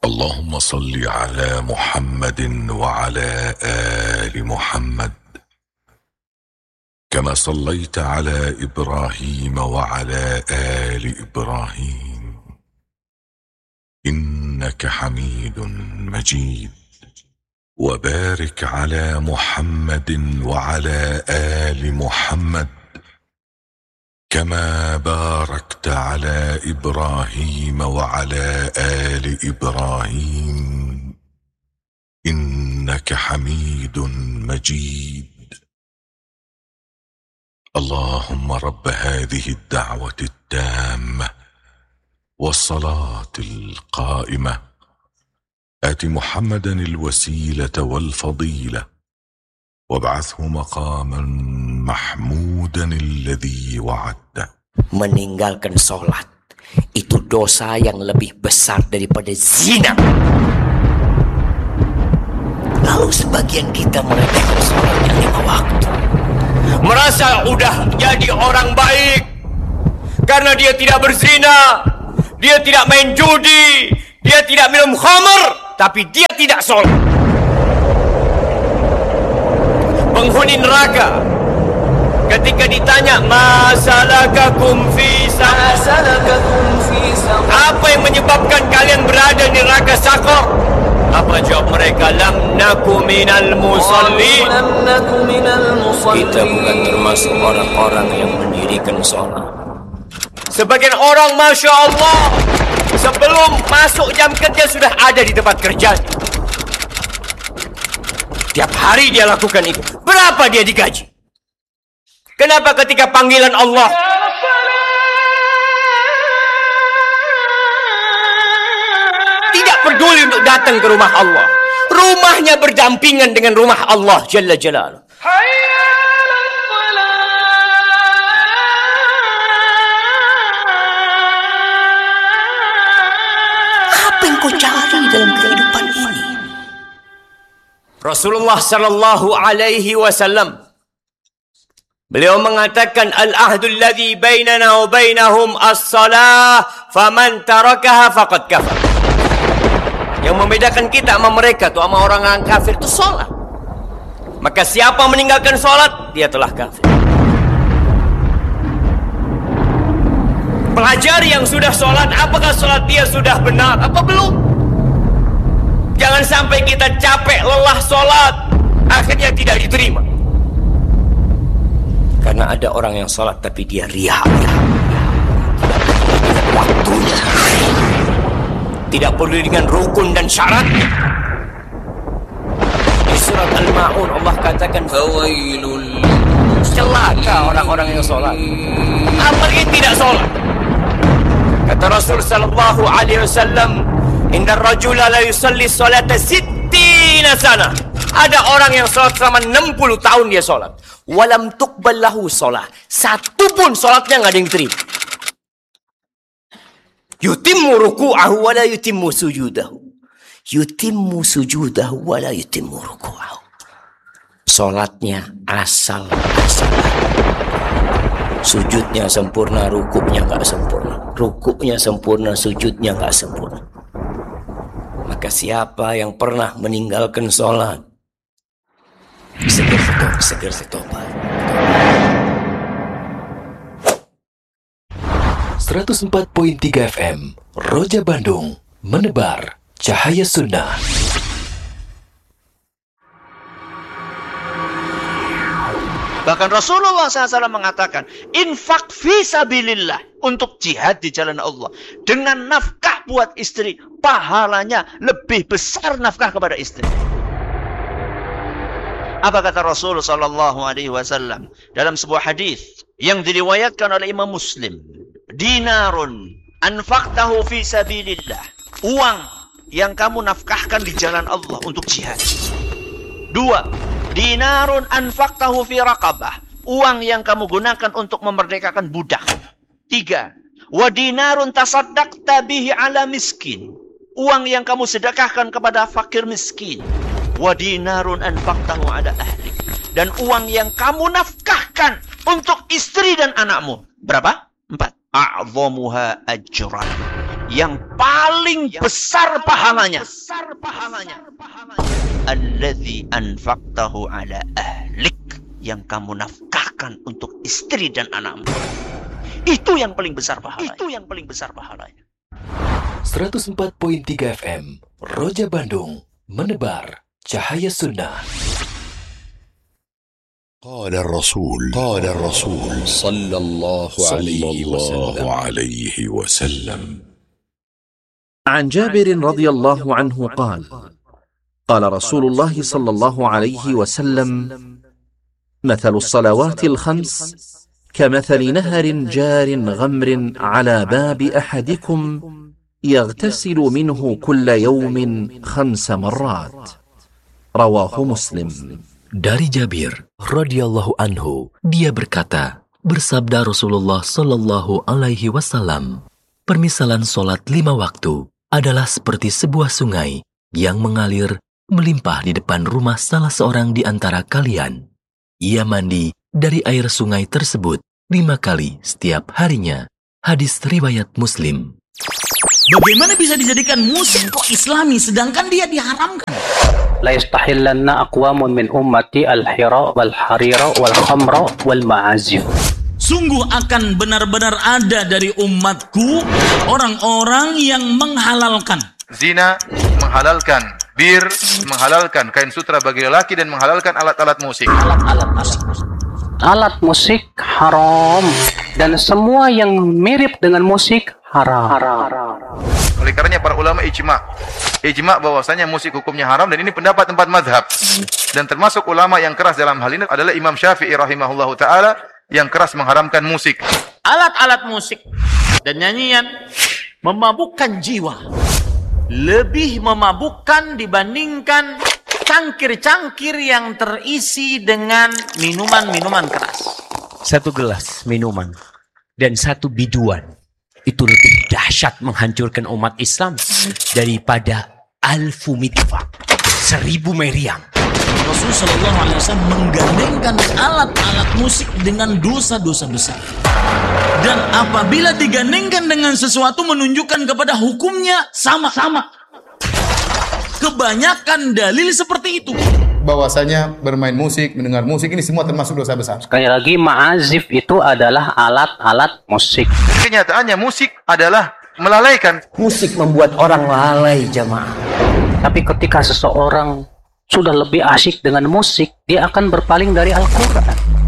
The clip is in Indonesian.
اللهم صل على محمد وعلى آل محمد كما صليت على إبراهيم وعلى آل إبراهيم إنك حميد مجيد. وبارك على محمد وعلى آل محمد كما باركت على إبراهيم وعلى آل إبراهيم إنك حميد مجيد. اللهم رب هذه الدعوة التامة والصلاة القائمة آت محمدا الوسيلة والفضيلة وابعثه مقاما محمودا الذي وعدته. Meninggalkan sholat itu dosa yang lebih besar daripada zina. Lalu sebagian kita meremehkan sholat yang 5 waktu, merasa udah jadi orang baik karena dia tidak berzina, dia tidak main judi, dia tidak minum khamr, tapi dia tidak sholat. Penghuni neraka ketika ditanya masalakakum fi saqar, apa yang menyebabkan kalian berada di neraka Saqar? Apa jawab mereka? Lam naku minal musallin. Kita bukan termasuk orang-orang yang mendirikan sholat. Sebagian orang Masya Allah sebelum masuk jam kerja sudah ada di tempat kerja. Tiap hari dia lakukan itu. Berapa dia digaji? Kenapa ketika panggilan Allah tidak peduli untuk datang ke rumah Allah? Rumahnya berdampingan dengan rumah Allah Jalla Jalaluh. Apa yang kau cari dalam kehidupan ini? Rasulullah sallallahu alaihi wasallam beliau mengatakan al-ahdul ladzi bainana wa bainahum as-salah faman tarakaha faqad kafar. Yang membedakan kita sama mereka tuh sama orang yang kafir itu salat. Maka siapa meninggalkan salat dia telah kafir. Pelajari yang sudah salat, apakah salat dia sudah benar apa belum? Jangan sampai kita capek lelah sholat akhirnya tidak diterima. Karena ada orang yang sholat tapi dia riya. Waktunya tidak perlu dengan rukun dan syaratnya. Di surat Al-Ma'un Allah katakan fawailul, celaka orang-orang yang sholat apalagi tidak sholat. Kata Rasul sallallahu alaihi wasallam, inna rajula la yusalli salata 60 sana. Ada orang yang sholat selama 60 tahun dia sholat. Walam tuqbal lahu sholat. Satu pun sholatnya nggak ada yang terima. Yutimmu ruku'ahu wa la yutimmu sujudahu. Yutimmu sujudahu wa la yutimmu ruku'ahu. Sholatnya asal-asalan. Sujudnya sempurna, rukuknya nggak sempurna. Rukuknya sempurna, sujudnya nggak sempurna. Maka siapa yang pernah meninggalkan sholat, segera bertobat. 104.3 FM Roja Bandung, menebar cahaya sunnah. Bahkan Rasulullah SAW mengatakan, infak fisabilillah, untuk jihad di jalan Allah. Dengan nafkah buat istri, pahalanya lebih besar nafkah kepada istri. Apa kata Rasul SAW dalam sebuah hadis yang diriwayatkan oleh Imam Muslim? Dinarun anfaqtahu fisabilillah. Uang yang kamu nafkahkan di jalan Allah untuk jihad. 2. Dinarun anfaqtahu fi raqabah. Uang yang kamu gunakan untuk memerdekakan budak. 3. Wa dinarun tasaddaqta bihi ala miskin. Uang yang kamu sedekahkan kepada fakir miskin. Wa dinarun anfaqtahu ala ahlik. Dan uang yang kamu nafkahkan untuk istri dan anakmu. Berapa? 4. A'zamuha ajran. yang paling besar pahalanya. Alladzi anfaqtahu ala ahlik, yang kamu nafkahkan untuk istri dan anakmu. Itu yang paling besar pahalanya. 104.3 FM Roja Bandung, menebar cahaya sunnah. قال الرسول صلى الله عليه وسلم عن جابر رضي الله عنه قال قال رسول الله صلى الله عليه وسلم مثل الصلوات الخمس كمثل نهر جار غمر على باب أحدكم يغتسل منه كل يوم 5 مرات. رواه مسلم. Dari Jabir radhiyallahu anhu, dia berkata, bersabda Rasulullah sallallahu alaihi wasallam, permisalan solat 5 waktu adalah seperti sebuah sungai yang mengalir melimpah di depan rumah salah seorang di antara kalian. Ia mandi dari air sungai tersebut 5 kali setiap harinya. Hadis riwayat Muslim. Bagaimana bisa dijadikan musik kok Islami sedangkan dia diharamkan? La yastahillanna aqwamun min ummati al-hira wal harira wal khamra wal ma'azif. Sungguh akan benar-benar ada dari umatku orang-orang yang menghalalkan zina, menghalalkan bir, menghalalkan kain sutra bagi lelaki, dan menghalalkan alat-alat musik. Alat musik haram dan semua yang mirip dengan musik haram. Oleh karenanya para ulama ijma bahwasanya musik hukumnya haram, dan ini pendapat 4 mazhab. Dan termasuk ulama yang keras dalam hal ini adalah Imam Syafi'i rahimahullahu taala yang keras mengharamkan musik. alat-alat musik dan nyanyian memabukkan jiwa, lebih memabukkan dibandingkan cangkir-cangkir yang terisi dengan minuman-minuman keras. 1 gelas minuman dan 1 biduan itu lebih dahsyat menghancurkan umat Islam daripada 1000 mitfak, 1000 meriam. Rasul Shallallahu Alaihi Wasallam menggandengkan alat-alat musik dengan dosa-dosa besar. Dan apabila digandengkan dengan sesuatu menunjukkan kepada hukumnya sama-sama. Kebanyakan dalil seperti itu. Bahwasanya bermain musik, mendengar musik ini semua termasuk dosa besar. Sekali lagi, ma'azif itu adalah alat-alat musik. Kenyataannya musik adalah melalaikan. Musik membuat orang lalai, jamaah. Tapi ketika seseorang sudah lebih asyik dengan musik, dia akan berpaling dari Al-Quran.